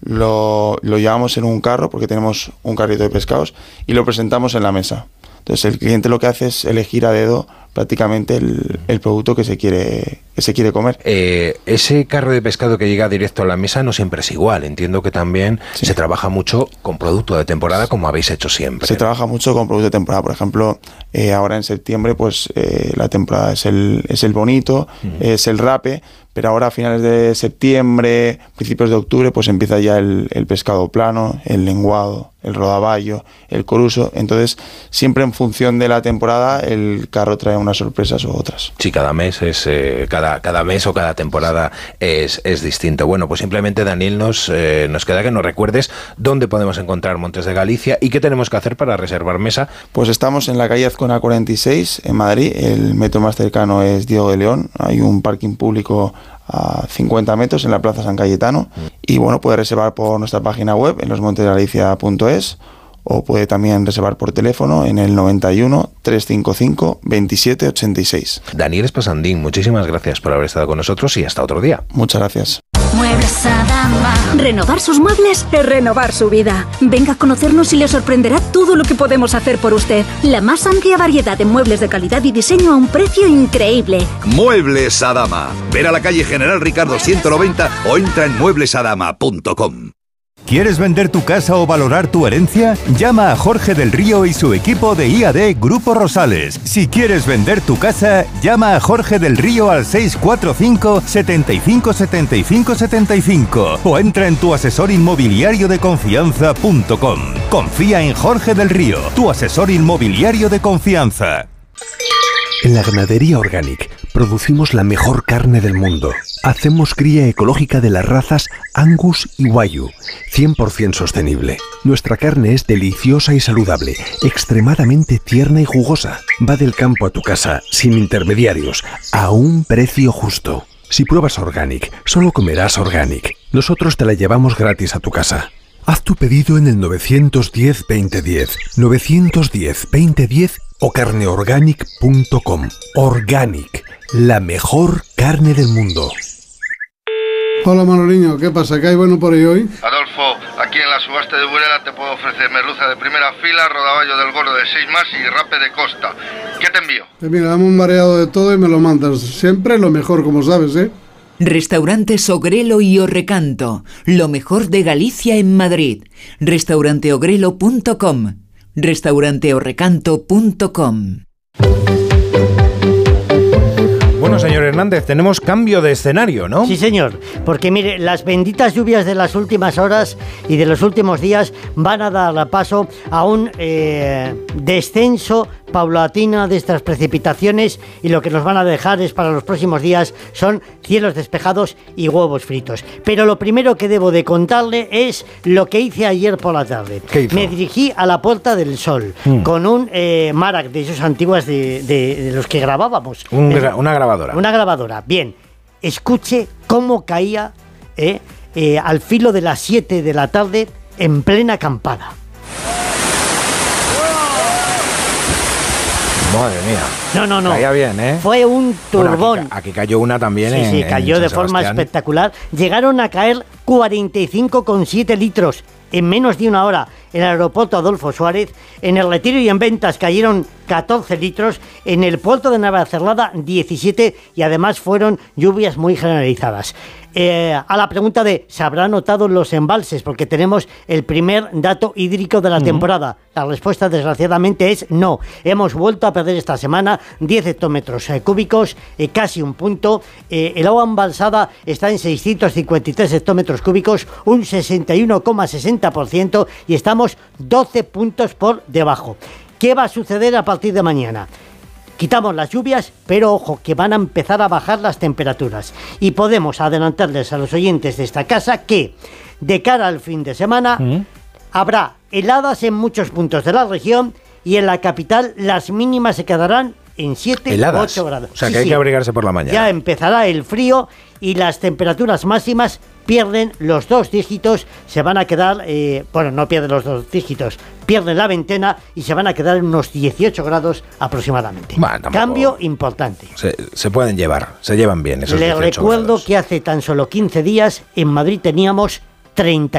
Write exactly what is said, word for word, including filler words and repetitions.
lo, lo llevamos en un carro, porque tenemos un carrito de pescados, y lo presentamos en la mesa. Entonces el cliente lo que hace es elegir a dedo prácticamente el, el producto que se quiere que se quiere comer. Eh, ese carro de pescado que llega directo a la mesa no siempre es igual. Entiendo que también sí. se trabaja mucho con producto de temporada, como habéis hecho siempre. Se trabaja mucho con producto de temporada. Por ejemplo, eh, ahora en septiembre, pues eh, la temporada es el es el bonito, uh-huh. es el rape, pero ahora a finales de septiembre, principios de octubre, pues empieza ya el, el pescado plano, el lenguado, el rodaballo, el coruso. Entonces, siempre en función de la temporada, el carro trae unas sorpresas u otras. Sí, cada mes es eh, cada cada mes o cada temporada es, es distinto. Bueno, pues simplemente, Daniel, nos, eh, nos queda que nos recuerdes dónde podemos encontrar Montes de Galicia y qué tenemos que hacer para reservar mesa. Pues estamos en la calle Azcona cuarenta y seis, en Madrid. El metro más cercano es Diego de León. Hay un parking público a cincuenta metros en la Plaza San Cayetano. Mm. Y bueno, puede reservar por nuestra página web en los montes de galicia punto es, o puede también reservar por teléfono en el noventa y uno, trescientos cincuenta y cinco, veintisiete ochenta y seis. Daniel Espasandín, muchísimas gracias por haber estado con nosotros y hasta otro día. Muchas gracias. Muebles Adama. Renovar sus muebles es renovar su vida. Venga a conocernos y le sorprenderá todo lo que podemos hacer por usted. La más amplia variedad de muebles de calidad y diseño a un precio increíble. Muebles Adama. Ver a la calle General Ricardo ciento noventa o entra en muebles adama punto com. ¿Quieres vender tu casa o valorar tu herencia? Llama a Jorge del Río y su equipo de I A D Grupo Rosales. Si quieres vender tu casa, llama a Jorge del Río al seis cuatro cinco, setenta y cinco, setenta y cinco, setenta y cinco o entra en tu asesor inmobiliario de confianza punto com. Confía en Jorge del Río, tu asesor inmobiliario de confianza. En la Ganadería Organic producimos la mejor carne del mundo. Hacemos cría ecológica de las razas Angus y Wagyu, cien por ciento sostenible. Nuestra carne es deliciosa y saludable, extremadamente tierna y jugosa. Va del campo a tu casa, sin intermediarios, a un precio justo. Si pruebas Organic, solo comerás Organic. Nosotros te la llevamos gratis a tu casa. Haz tu pedido en el nueve uno cero, veinte diez, nueve uno cero, veinte diez o carne organic punto com. Organic, la mejor carne del mundo. Hola Manoliño, ¿qué pasa? ¿Qué hay bueno por ahí hoy? Adolfo, aquí en la subasta de Burela te puedo ofrecer merluza de primera fila, rodaballo del gordo de seis más y rape de costa. ¿Qué te envío? Pues mira, dame un variado de todo y me lo mandas. Siempre lo mejor, como sabes, ¿eh? Restaurantes Ogrelo y Orrecanto, lo mejor de Galicia en Madrid. restaurante ogrelo punto com, restaurante orrecanto punto com. Bueno, señor Hernández, tenemos cambio de escenario, ¿no? Sí, señor, porque mire, las benditas lluvias de las últimas horas y de los últimos días van a dar paso a un eh, descenso paulatino de estas precipitaciones, y lo que nos van a dejar es para los próximos días son cielos despejados y huevos fritos. Pero lo primero que debo de contarle es lo que hice ayer por la tarde. ¿Qué hizo? Me dirigí a la Puerta del Sol mm. con un eh, Marac de esos antiguas de, de, de los que grabábamos. Un gra- una grabadora. Una grabadora. Bien, escuche cómo caía eh, eh, al filo de las siete de la tarde en plena acampada. Madre mía. No, no, no. Caía bien, ¿eh? Fue un turbón. Bueno, aquí, aquí cayó una también. Sí, en, sí, cayó en de San forma Sebastián. espectacular. Llegaron a caer cuarenta y cinco coma siete litros en menos de una hora en el aeropuerto Adolfo Suárez. En el Retiro y en Ventas cayeron catorce litros. En el puerto de Navacerrada, diecisiete. Y además fueron lluvias muy generalizadas. Eh, a la pregunta de ¿se habrá notado los embalses? Porque tenemos el primer dato hídrico de la uh-huh. temporada. La respuesta, desgraciadamente, es no. Hemos vuelto a perder esta semana diez hectómetros eh, cúbicos, eh, casi un punto. Eh, el agua embalsada está en seiscientos cincuenta y tres hectómetros cúbicos, un sesenta y uno coma sesenta por ciento, y estamos doce puntos por debajo. ¿Qué va a suceder a partir de mañana? Quitamos las lluvias, pero ojo, que van a empezar a bajar las temperaturas. Y podemos adelantarles a los oyentes de esta casa que, de cara al fin de semana, ¿Mm? habrá heladas en muchos puntos de la región, y en la capital las mínimas se quedarán en siete u ocho grados. O sea, sí, que hay sí. que abrigarse por la mañana. Ya empezará el frío y las temperaturas máximas pierden los dos dígitos, se van a quedar, eh, bueno, no pierden los dos dígitos, pierden la veintena y se van a quedar en unos dieciocho grados aproximadamente. Bueno, cambio importante. Se, se pueden llevar, se llevan bien esos Le dieciocho recuerdo grados. que hace tan solo quince días en Madrid teníamos treinta